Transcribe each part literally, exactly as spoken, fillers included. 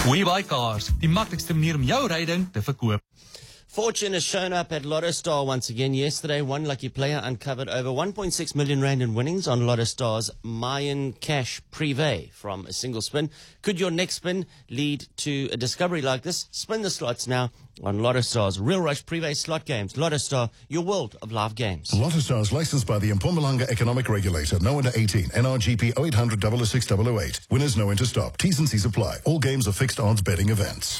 We Buy Cars, die maklikste manier om jou ryding te verkoop. Fortune has shown up at Lotto Star once again. Yesterday, one lucky player uncovered over one point six million rand in winnings on Lotto Star's Mayan Cash Privé from a single spin. Could your next spin lead to a discovery like this? Spin the slots now on Lotto Star's Real Rush Privé slot games. Lotto Star, your world of live games. Lotto Star is licensed by the Mpumalanga Economic Regulator. No under eighteen. N R G P oh eight hundred, oh oh six, oh oh eight. Winners know when to stop. T's and C's apply. All games are fixed odds betting events.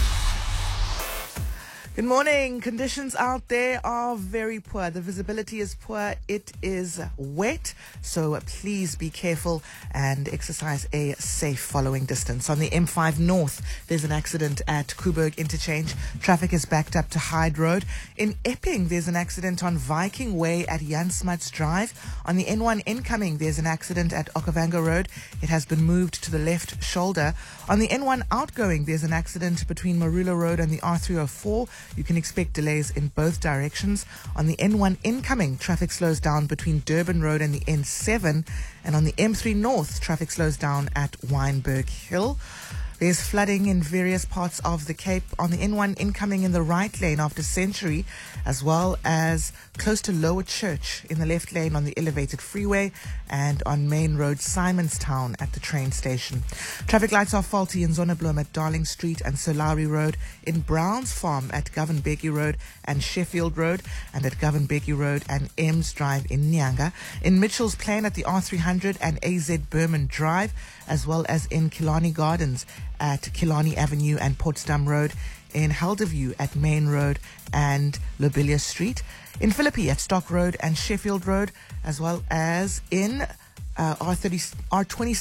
Good morning. Conditions out there are very poor. The visibility is poor. It is wet. So please be careful and exercise a safe following distance. On the M five North, there's an accident at Kuberg Interchange. Traffic is backed up to Hyde Road. In Epping, there's an accident on Viking Way at Jan Smuts Drive. On the N one incoming, there's an accident at Okavango Road. It has been moved to the left shoulder. On the N one outgoing, there's an accident between Marula Road and the R three oh four. You can expect delays in both directions. On the N one incoming, traffic slows down between Durban Road and the N seven. And on the M three North, traffic slows down at Wynberg Hill. There's flooding in various parts of the Cape. On the N one incoming in the right lane after Century, as well as close to Lower Church in the left lane on the elevated freeway, and on Main Road, Simonstown at the train station. Traffic lights are faulty in Zonneblom at Darling Street and Solari Road, in Browns Farm at Govan Becky Road and Sheffield Road, and at Govan Becky Road and Ems Drive in Nyanga, in Mitchell's Plain at the R three hundred and A Z Berman Drive, as well as in Killarney Gardens at Killarney Avenue and Potsdam Road, in Helderview at Main Road and Lobelia Street, in Philippi at Stock Road and Sheffield Road, as well as in uh, R thirty, R twenty